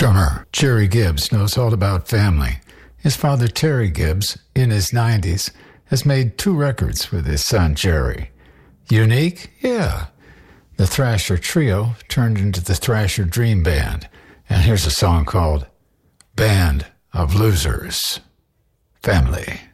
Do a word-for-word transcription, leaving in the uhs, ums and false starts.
Drummer Jerry Gibbs knows all about family. His father, Terry Gibbs, in his nineties, has made two records with his son, Jerry. Unique? Yeah. The Thrasher Trio turned into the Thrasher Dream Band. And here's a song called Band of Losers. Family.